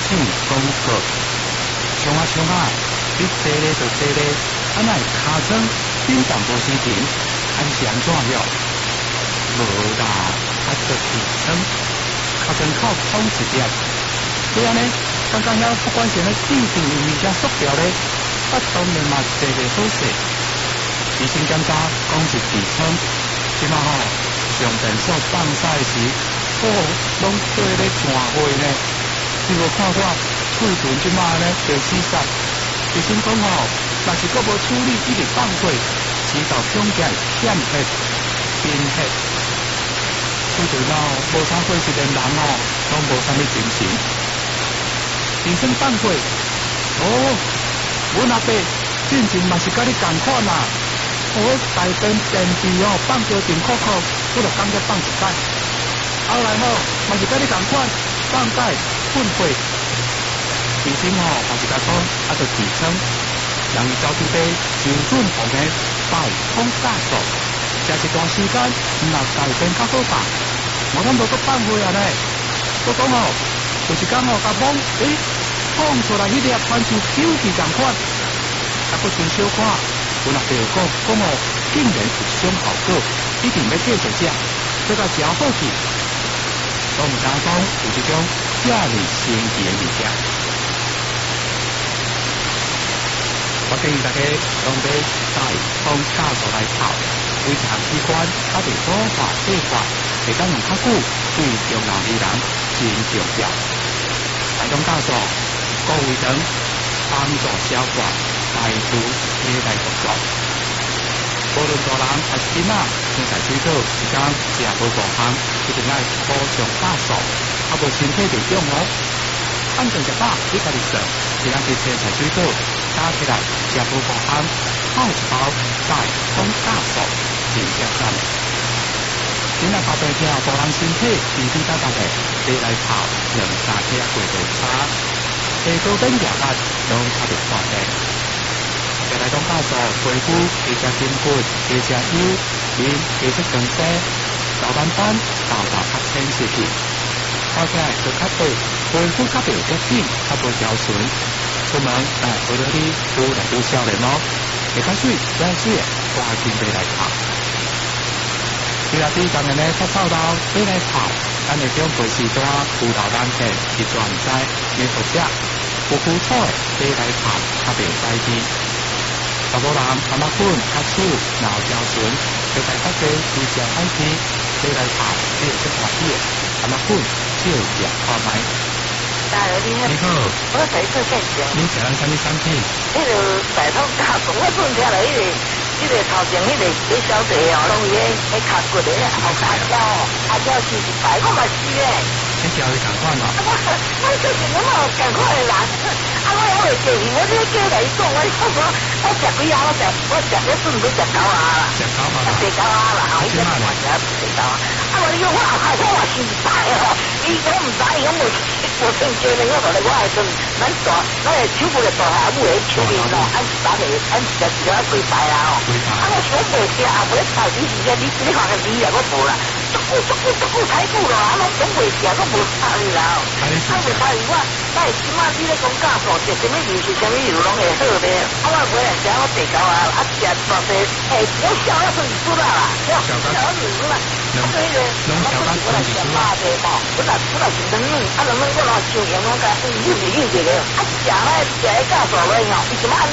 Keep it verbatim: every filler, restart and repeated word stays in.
想讲过，冲啊冲啊，你坐咧就坐咧，啊乃尻川顶淡无生停，安是安怎了？无啦，啊着地层，尻川口通一点，对安尼，刚刚遐不管是咧地顶有物件缩掉咧，啊当然嘛坐咧好势。医生检查讲是痔疮，即马吼上诊所放晒时，哦，拢做咧全会呢。你无看我喙唇即马呢就死煞，医生讲吼，若是阁无处理，一直放血，迟早恐惊欠血、贫血。喙唇哦无啥血是连人哦，拢无啥物精神。医生放血，哦，阮阿伯进前嘛是甲你共款啦。我大便便秘哦，放着顶裤裤，我就感觉放一摆。后来吼，嘛是甲你共款，放解粪血。医生吼，嘛是甲讲，啊着痔疮，让伊走去买周润红的百通酵素，食一段时间，若大便较好办，无通无搁放血啊呢。我讲吼，有一工吼甲摸，诶，放出来迄粒反像手气共款，啊搁真小看。阮阿伯又讲，讲哦，竟然有这种效果，一定要继续食，做甲食好去。我毋知讲有这种遮尔神奇的物件。我建议大家用买大通酵素来泡，胃肠器官它对保化细化，会当用较久，对中老年人真重要。大通酵素固胃肠，帮助消化。排除体内毒素，无论大人还是囡仔，青菜水果一天食无五项，一定爱补充酵素，啊无身体就中哦。按正食饱，你家己做，一日青菜水果加起来食无五项，泡一包再通酵素，真正赞。囡仔大病听，大人身体身体较重的，你来泡两三克过就差，下周等廿日拢较袂破病。食来讲酵素，皮肤加食筋骨，加食油，面加食长西，老板板豆豆较清晰去，看起来就较白，皮肤较袂结紧，较无娇纯。出门来陪到你愈来愈少年咯，会较水，较水，赶紧买来泡。其他啲当然咧较臭豆买来泡，咱会种培士多葡萄蛋片，是全唔知，你好食，有苦楚的买来泡，较袂使甜。查某人阿妈粉较粗，脑胶醇，要大较济有食海鲜，买来泡，你会出欢喜的。阿妈粉少食看卖。 大佬你好， 你好， 我在做见证。 你食咱啥物产品？ 迄个大通酵素，我算听来，迄个迄个头前迄个迄小弟哦，拢伊迄迄脚骨的后脚胶哦，阿胶是一百，我嘛是诶。 你交伊共款嘛？ 我我最近我嘛有共款的人，啊我我会记去，我这叫来讲，我我我我食几下，我食我食咧准备食狗啊啦， 食狗嘛？ 食狗啊啦，后伊嘛食食狗啊。啊我你讲我后我我是唔知哦，伊讲唔知，伊讲无无听见咧，我落来我系真咱大，咱系手骨咧大下母诶手面咯，按打起按食食了几排啦哦。啊我想袂食，啊袂炒你时间，你你看个味啊，我无啦。足久足久足久太久咯，啊，拢总袂食，拢无炒你啦。啊，袂炒伊我，但是即马你咧讲酵素，食什么油是什么油拢会好咧。啊，我每日食我地沟啊，啊食大块，诶，我笑要算是输啦啦，笑笑要是输啦。啊，所以咧，我我我来食肉的吼，我来我来是两卵，啊两卵我来烧盐，我甲用油是油一个，啊食咧食迄酵素咧吼，伊怎么按？